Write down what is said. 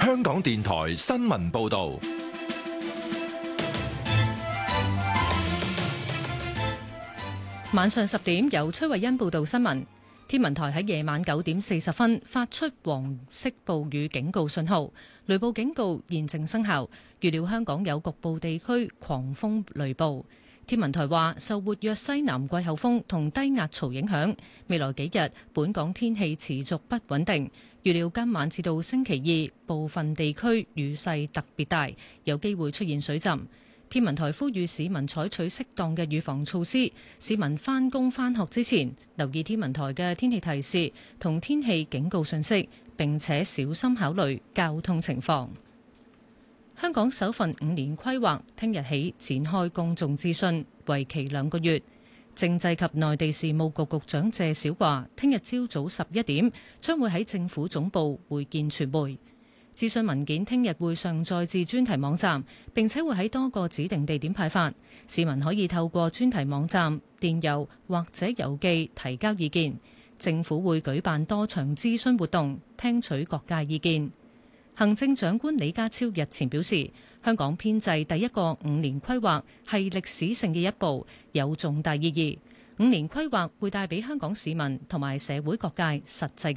香港電台新聞報道。 晚上10點，由崔慧欣報道新聞。天文台喺夜晚9點40分發出黃色暴雨警告信號，雷暴警告現正生效。預料香港有局部地區狂風雷暴。天文台話，受活躍西南季候風同低壓槽影響，未來幾日本港天氣持續不穩定。預料今晚至到星期二，部分地區雨勢特別大，有機會出現水浸。天文台呼籲市民採取適當嘅預防措施，市民返工返學之前留意天文台嘅天氣提示同天氣警告信息，並且小心考慮交通情況。香港首份5年規劃聽日起展開公眾諮詢，為期2個月。政制及內地事務局局長謝小華聽日朝早11點將會喺政府總部會見傳媒。諮詢文件聽日會上載至專題網站，並且會喺多個指定地點派發。市民可以透過專題網站、電郵或者郵寄提交意見。政府會舉辦多場諮詢活動，聽取各界意見。行政長官李家超日前表示，香港編制第一個5年規劃係歷史性嘅一步，有重大意義。5年規劃會帶俾香港市民同埋社會各界實際嘅